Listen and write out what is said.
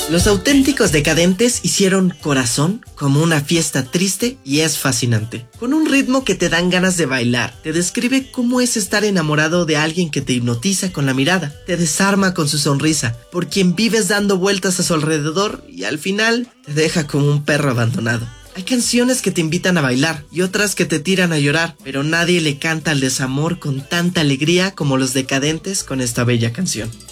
Los Auténticos Decadentes hicieron Corazón como una fiesta triste y es fascinante. Con un ritmo que te dan ganas de bailar, te describe cómo es estar enamorado de alguien que te hipnotiza con la mirada, te desarma con su sonrisa, por quien vives dando vueltas a su alrededor y al final te deja como un perro abandonado. Hay canciones que te invitan a bailar y otras que te tiran a llorar, pero nadie le canta al desamor con tanta alegría como Los Decadentes con esta bella canción.